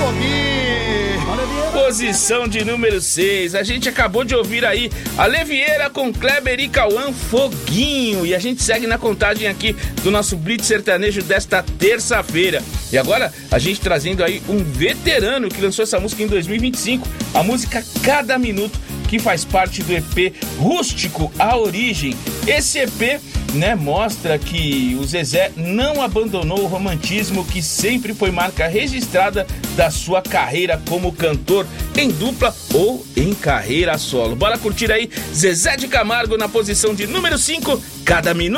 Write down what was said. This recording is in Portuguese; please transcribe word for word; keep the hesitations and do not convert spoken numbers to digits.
Foguinho. Posição de número seis, a gente acabou de ouvir aí a Levieira com Kleber e Cauã, Foguinho. E a gente segue na contagem aqui do nosso Blitz Sertanejo desta terça-feira. E agora a gente trazendo aí um veterano que lançou essa música em dois mil e vinte e cinco, a música Cada Minuto, que faz parte do E P Rústico, A Origem. Esse E P, né, mostra que o Zezé não abandonou o romantismo que sempre foi marca registrada da sua carreira como cantor em dupla ou em carreira solo. Bora curtir aí Zezé de Camargo na posição de número cinco, Cada Minuto.